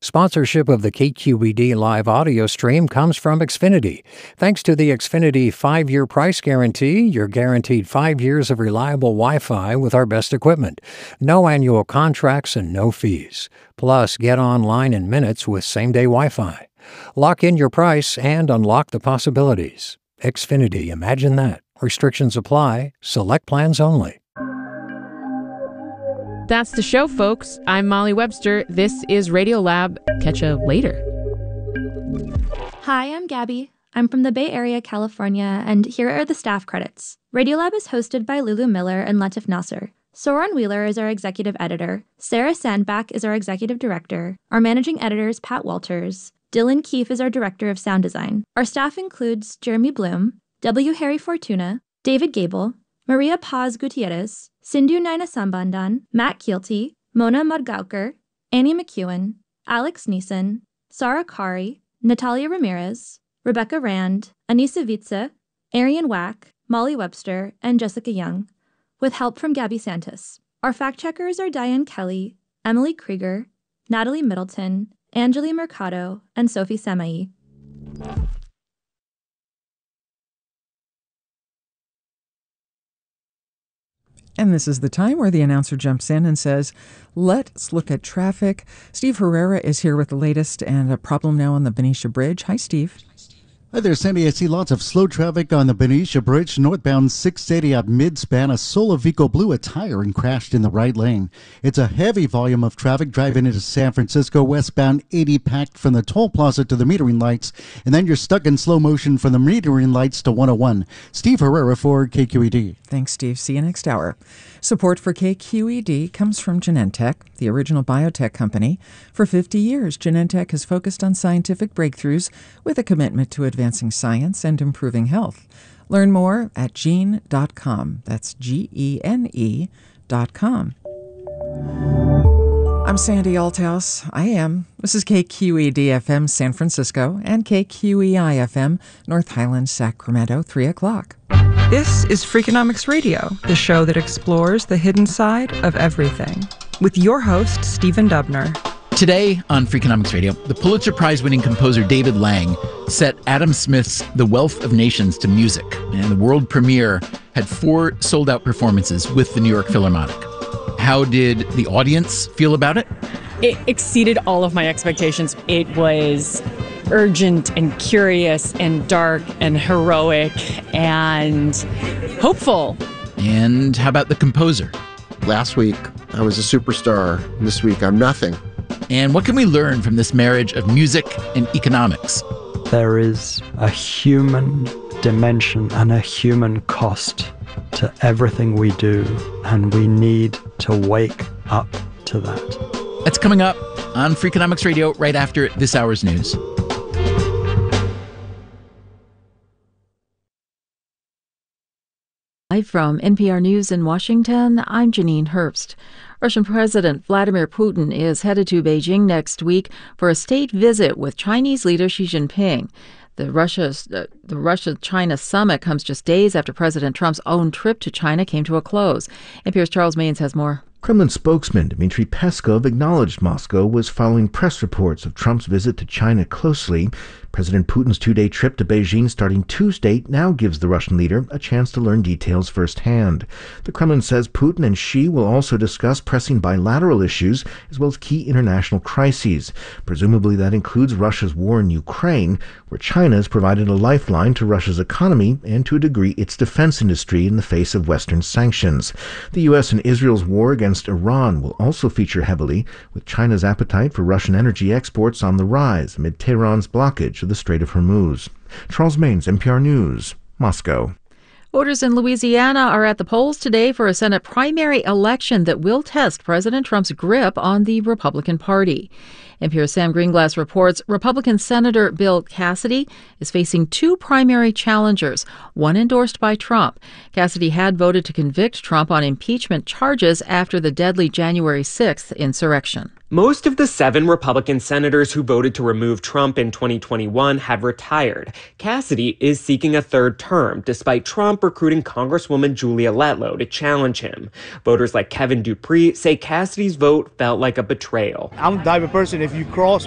Sponsorship of the KQED live audio stream comes from Xfinity. Thanks to the Xfinity 5-year price guarantee, you're guaranteed 5 years of reliable Wi-Fi with our best equipment. No annual contracts and no fees. Plus, get online in minutes with same-day Wi-Fi. Lock in your price and unlock the possibilities. Xfinity, imagine that. Restrictions apply. Select plans only. That's the show, folks. I'm Molly Webster. This is Radiolab. Catch you later. Hi, I'm Gabby. I'm from the Bay Area, California, and here are the staff credits. Radiolab is hosted by Lulu Miller and Latif Nasser. Soren Wheeler is our executive editor. Sarah Sandbach is our executive director. Our managing editor is Pat Walters. Dylan Keefe is our director of sound design. Our staff includes Jeremy Bloom, W. Harry Fortuna, David Gable, Maria Paz Gutierrez, Sindhu Naina Sambandan, Matt Kielty, Mona Mudgaukar, Annie McEwen, Alex Neeson, Sarah Kari, Natalia Ramirez, Rebecca Rand, Anissa Vitze, Arian Wack, Molly Webster, and Jessica Young, with help from Gabby Santos. Our fact-checkers are Diane Kelly, Emily Krieger, Natalie Middleton, Angeli Mercado, and Sophie Samai. And this is the time where the announcer jumps in and says, let's look at traffic. Steve Herrera is here with the latest and a problem now on the Benicia Bridge. Hi, Steve. Hi there, Sandy. I see lots of slow traffic on the Benicia Bridge, northbound 680 at mid-span. A Sola Vico blew a tire and crashed in the right lane. It's a heavy volume of traffic driving into San Francisco, westbound 80 packed from the toll plaza to the metering lights, and then you're stuck in slow motion from the metering lights to 101. Steve Herrera for KQED. Thanks, Steve. See you next hour. Support for KQED comes from Genentech, the original biotech company. For 50 years, Genentech has focused on scientific breakthroughs with a commitment to advancing science and improving health. Learn more at gene.com. That's GENE.com. I'm Sandy Althouse. I am. This is KQED-FM San Francisco and KQEI-FM North Highlands, Sacramento, 3 o'clock. This is Freakonomics Radio, the show that explores the hidden side of everything, with your host, Stephen Dubner. Today on Freakonomics Radio, the Pulitzer Prize-winning composer David Lang set Adam Smith's The Wealth of Nations to music, and the world premiere had 4 sold-out performances with the New York Philharmonic. How did the audience feel about it? It exceeded all of my expectations. It was urgent and curious and dark and heroic and hopeful. And how about the composer? Last week, I was a superstar. This week, I'm nothing. And what can we learn from this marriage of music and economics? There is a human dimension and a human cost to everything we do, and we need to wake up to that. That's coming up on Freakonomics Radio right after this hour's news. Live from NPR News in Washington, I'm Janine Herbst. Russian President Vladimir Putin is headed to Beijing next week for a state visit with Chinese leader Xi Jinping. The Russia-China summit comes just days after President Trump's own trip to China came to a close. NPR's Charles Maynes has more. Kremlin spokesman Dmitry Peskov acknowledged Moscow was following press reports of Trump's visit to China closely. President Putin's 2-day trip to Beijing starting Tuesday now gives the Russian leader a chance to learn details firsthand. The Kremlin says Putin and Xi will also discuss pressing bilateral issues as well as key international crises. Presumably that includes Russia's war in Ukraine, where China has provided a lifeline to Russia's economy and to a degree its defense industry in the face of Western sanctions. The U.S. and Israel's war against Iran will also feature heavily, with China's appetite for Russian energy exports on the rise amid Tehran's blockage of the Strait of Hormuz. Charles Maynes, NPR News, Moscow. Voters in Louisiana are at the polls today for a Senate primary election that will test President Trump's grip on the Republican Party. NPR's Sam Greenglass reports Republican Senator Bill Cassidy is facing 2 primary challengers, one endorsed by Trump. Cassidy had voted to convict Trump on impeachment charges after the deadly January 6th insurrection. Most of the 7 Republican senators who voted to remove Trump in 2021 had retired. Cassidy is seeking a 3rd term, despite Trump recruiting Congresswoman Julia Letlow to challenge him. Voters like Kevin Dupree say Cassidy's vote felt like a betrayal. I'm the type of person, if you cross